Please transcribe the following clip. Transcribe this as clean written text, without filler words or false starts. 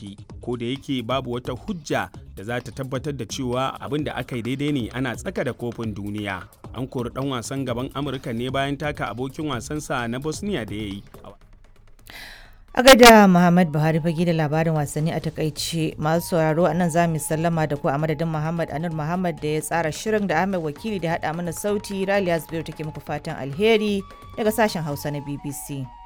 tafi, ko da yake babu wata hujja da za ta tabbatar da cewa abin da aka yi daidai ne ana tsaka da kofin duniya. An kori ɗan wasan gaban Amurka ne bayan taka abokin wasansa na Bosnia da ya yi. A gaida Muhammad Buhari fage da labarin wasanni a takaice. Masu sauraro a nan za mu sallama da ku a madadin Muhammad Anur Muhammad da ya tsara shirin da Ahmed Wakili da haɗa mana sauti. Raliya Zubairu take muku fatan alheri daga sashen Hausa na BBC.